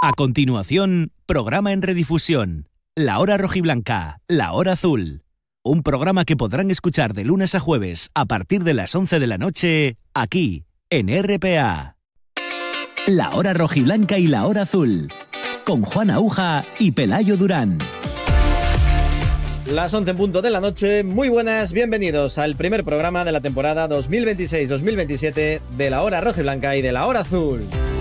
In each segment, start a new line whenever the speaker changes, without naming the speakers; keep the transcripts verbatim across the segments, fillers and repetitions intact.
A continuación, programa en redifusión. La Hora Rojiblanca, La Hora Azul. Un programa que podrán escuchar de lunes a jueves a partir de las once de la noche, aquí, en R P A. La Hora Rojiblanca y La Hora Azul, con Juan Aúja y Pelayo Durán.
Las once en punto de la noche, muy buenas, bienvenidos al primer programa de la temporada dos mil veintiséis dos mil veintisiete de La Hora Rojiblanca y de La Hora Azul.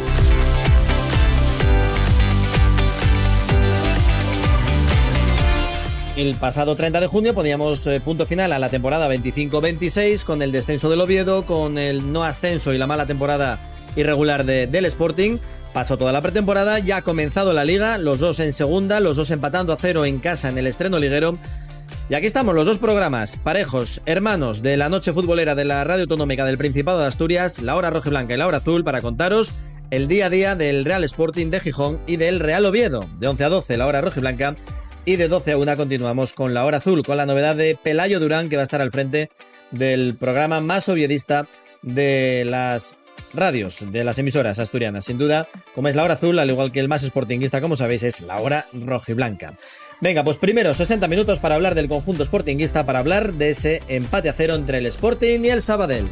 El pasado treinta de junio poníamos eh, punto final a la temporada veinticinco veintiséis con el descenso del Oviedo, con el no ascenso y la mala temporada irregular de, del Sporting. Pasó toda la pretemporada, ya ha comenzado la Liga, los dos en segunda, los dos empatando a cero en casa en el estreno liguero. Y aquí estamos los dos programas, parejos, hermanos de la noche futbolera de la Radio Autonómica del Principado de Asturias, La Hora Rojiblanca y La Hora Azul, para contaros el día a día del Real Sporting de Gijón y del Real Oviedo. De once a doce La Hora Rojiblanca y de doce a una continuamos con La Hora Azul, con la novedad de Pelayo Durán, que va a estar al frente del programa más oviedista de las radios, de las emisoras asturianas. Sin duda, como es La Hora Azul, al igual que el más sportinguista, como sabéis, es La Hora Rojiblanca. Venga, pues primero sesenta minutos para hablar del conjunto sportinguista, para hablar de ese empate a cero entre el Sporting y el Sabadell.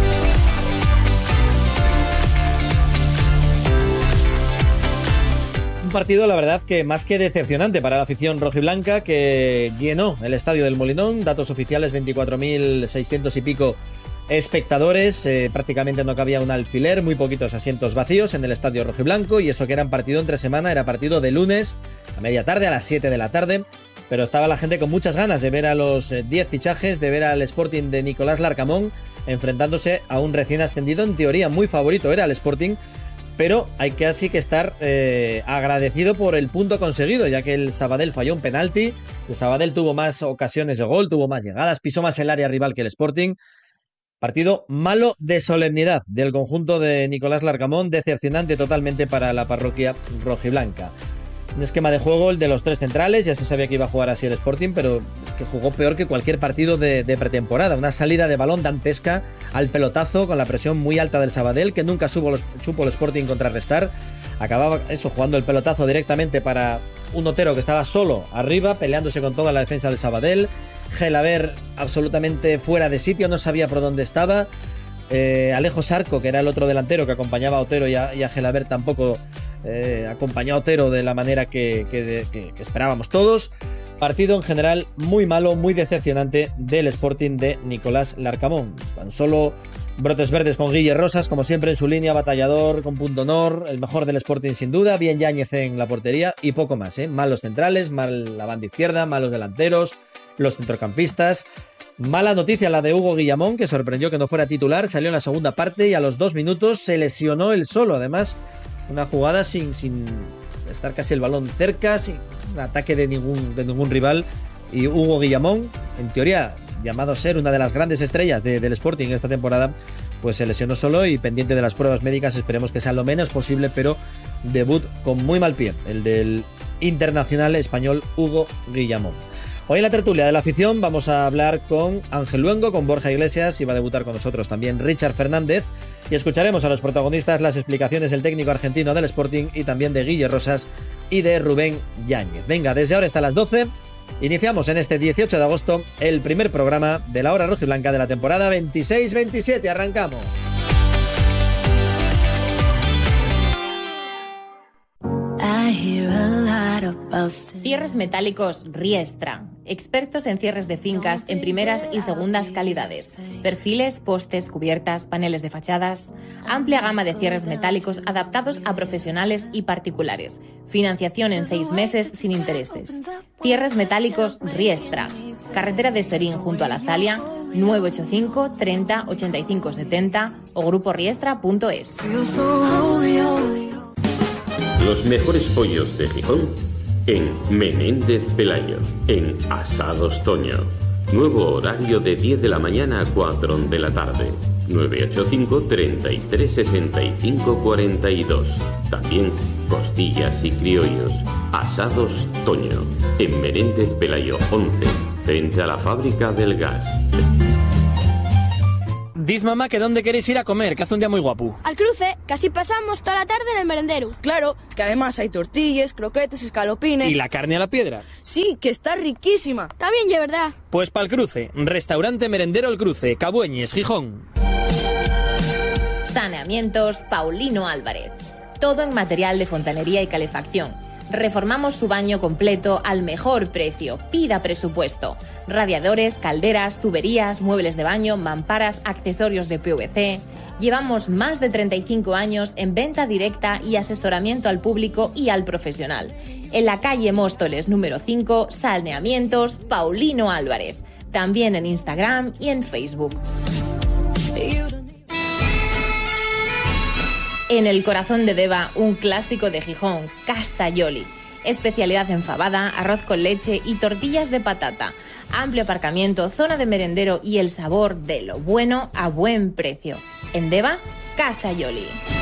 Un partido, la verdad, que más que decepcionante para la afición rojiblanca, que llenó el estadio del Molinón. Datos oficiales, veinticuatro mil seiscientos y pico espectadores, eh, prácticamente no cabía un alfiler, muy poquitos asientos vacíos en el estadio rojiblanco, y eso que era un partido entre semana, era partido de lunes a media tarde, a las siete de la tarde, pero estaba la gente con muchas ganas de ver a los diez fichajes, de ver al Sporting de Nicolás Larcamón enfrentándose a un recién ascendido, en teoría muy favorito era el Sporting, pero hay que así que estar eh, agradecido por el punto conseguido, ya que el Sabadell falló un penalti, el Sabadell tuvo más ocasiones de gol, tuvo más llegadas, pisó más el área rival que el Sporting. Partido malo de solemnidad del conjunto de Nicolás Larcamón, decepcionante totalmente para la parroquia rojiblanca. Un esquema de juego, el de los tres centrales, ya se sabía que iba a jugar así el Sporting, pero es que jugó peor que cualquier partido de, de pretemporada. Una salida de balón dantesca al pelotazo, con la presión muy alta del Sabadell, que nunca supo, supo el Sporting contrarrestar. Acababa eso, jugando el pelotazo directamente para un Otero que estaba solo arriba, peleándose con toda la defensa del Sabadell. Gelaber absolutamente fuera de sitio, no sabía por dónde estaba. Eh, Alejo Sarco, que era el otro delantero que acompañaba a Otero, y a, y a Gelaber tampoco eh, acompañó a Otero de la manera que, que, que, que esperábamos todos. Partido en general muy malo, muy decepcionante del Sporting de Nicolás Larcamón. Tan solo brotes verdes con Guille Rosas, como siempre en su línea, batallador, con punto honor, el mejor del Sporting sin duda, bien Yáñez en la portería y poco más, ¿eh? Malos centrales, mal la banda izquierda, malos delanteros, los centrocampistas. Mala noticia la de Hugo Guillamón, que sorprendió que no fuera titular, salió en la segunda parte y a los dos minutos se lesionó él solo. Además, una jugada sin, sin estar casi el balón cerca, sin un ataque de ningún, de ningún rival. Y Hugo Guillamón, en teoría llamado a ser una de las grandes estrellas de, del Sporting esta temporada, pues se lesionó solo y pendiente de las pruebas médicas. Esperemos que sea lo menos posible, pero debut con muy mal pie, el del internacional español Hugo Guillamón. Hoy en la tertulia de la afición vamos a hablar con Ángel Luengo, con Borja Iglesias, y va a debutar con nosotros también Richard Fernández, y escucharemos a los protagonistas las explicaciones del técnico argentino del Sporting y también de Guille Rosas y de Rubén Yáñez. Venga, desde ahora hasta las doce, iniciamos en este dieciocho de agosto el primer programa de La Hora Rojiblanca de la temporada veintiséis veintisiete. Arrancamos.
Cierres metálicos Riestra. Expertos en cierres de fincas en primeras y segundas calidades. Perfiles, postes, cubiertas, paneles de fachadas. Amplia gama de cierres metálicos adaptados a profesionales y particulares. Financiación en seis meses sin intereses. Cierres metálicos Riestra. Carretera de Serín junto a La Zalia, nueve ocho cinco, treinta, ochenta y cinco setenta o grupo riestra punto es.
Los mejores pollos de Gijón en Menéndez Pelayo, en Asados Toño. Nuevo horario de diez de la mañana a cuatro de la tarde. nueve ocho cinco, treinta y tres, sesenta y cinco, cuarenta y dos. También costillas y criollos. Asados Toño, en Menéndez Pelayo once, frente a la fábrica del gas.
Diz mamá que dónde queréis ir a comer, que hace un día muy guapo.
Al Cruce, que así pasamos toda la tarde en el merendero.
Claro, que además hay tortillas, croquetes, escalopines...
¿Y la carne a la piedra?
Sí, que está riquísima.
También, de verdad.
Pues pa'l Cruce, restaurante merendero El Cruce, Cabueñes, Gijón.
Saneamientos Paulino Álvarez. Todo en material de fontanería y calefacción. Reformamos su baño completo al mejor precio. Pida presupuesto. Radiadores, calderas, tuberías, muebles de baño, mamparas, accesorios de P V C. Llevamos más de treinta y cinco años en venta directa y asesoramiento al público y al profesional. En la calle Móstoles número cinco, Saneamientos Paulino Álvarez. También en Instagram y en Facebook. En el corazón de Deva, un clásico de Gijón, Casa Yoli. Especialidad en fabada, arroz con leche y tortillas de patata. Amplio aparcamiento, zona de merendero y el sabor de lo bueno a buen precio. En Deva, Casa Yoli.